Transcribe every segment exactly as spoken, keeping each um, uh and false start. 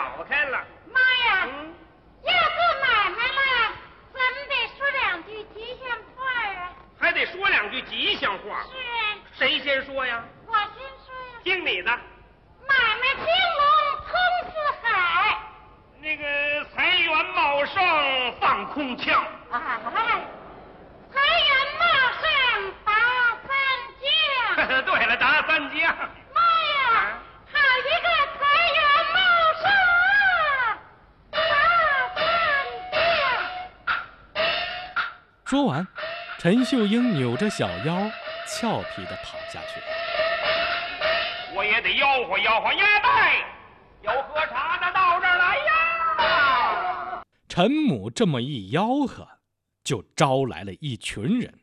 绕开了。 妈呀！嗯、要做买卖了，咱们得说两句吉祥话啊。 还得说两句吉祥话。 是啊。 谁先说呀？ 我先说呀。 听你的。 买卖兴隆通四海。 那个财源茂盛放空枪。 啊，财源茂盛打三将。 对了，打三将。 妈呀！好一个财源茂盛啊！打三将。 说完，陈秀英扭着小腰，俏皮地跑下去了。 我也得吆喝吆喝鸭蛋，有喝茶的到这儿来呀！ 陈母这么一吆喝，就招来了一群人。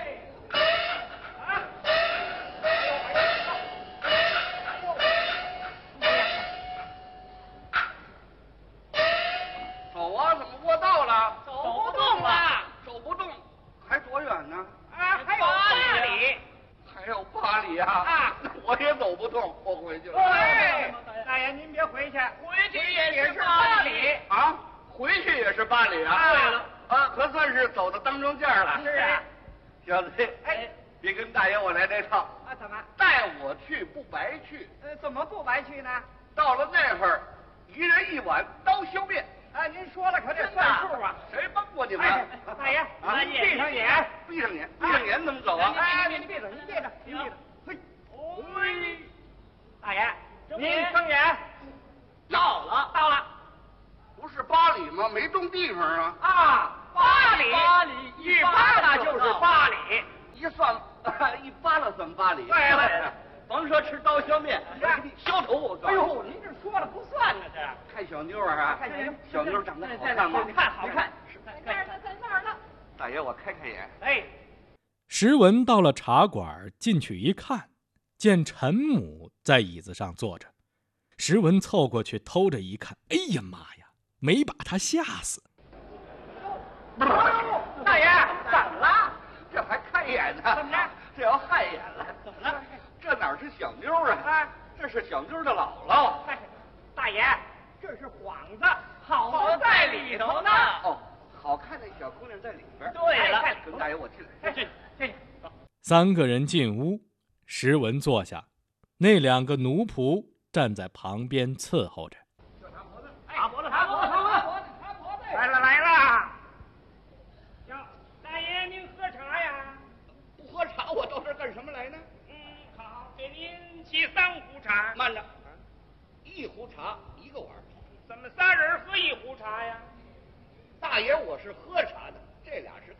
走啊，怎么过道了？ 走不动了， 走不动，还多远呢？ 啊，还有八里。 还有八里啊！ 啊， 我也走不动，我回去了。 哎，大爷您别回去，回去也也是八里啊，回去也是八里啊。 对了， 啊，可算是走到当中间了。 是啊， 小子， 哎， 别跟大爷我来这套。 啊，怎么？ 带我去不白去。 呃，怎么不白去呢？ 到了那会儿，一人一碗刀削面。 啊，您说了可得算数啊！ 谁帮过你们？ 哎、大爷，啊，您闭上眼， 闭上眼，闭上眼怎么走啊？ 哎，您闭着，您闭着，您闭着。嘿，嘿，大爷，您睁眼。到了，到了。 不是八里吗？没动地方啊。 啊，八里，八里，一扒拉就是八里， 一算一扒拉算八里。 对了。 甭说吃刀削面，削头我告诉你。 哎呦，您这说了不算呢，这看小妞啊， 看小妞， 小妞长得好看吗？ 好看，好看。 在那儿呢，在那儿呢。 大爷，我开开眼。 哎， 石文到了茶馆，进去一看，见陈母在椅子上坐着。石文凑过去偷着一看，哎呀妈呀，没把他吓死。 大爷，怎么了？ 这还看眼呢？ 怎么着？ 这要害眼了？ 怎么了？ 这哪是小妞啊？啊，这是小妞的姥姥。 大爷，这是幌子，好在里头呢。 哦，好看的小姑娘在里边。 对了， 跟大爷我进来。 进进去。 三个人进屋，石文坐下，那两个奴仆站在旁边伺候着。 擦脖子，擦脖子，擦脖子，擦脖子。来了来了。哟，大爷您喝茶呀？ 不喝茶，我到这儿干什么来呢？ 嗯，好，给您沏三壶茶。 慢着，一壶茶一个碗。 怎么仨人喝一壶茶呀？ 大爷，我是喝茶的，这俩是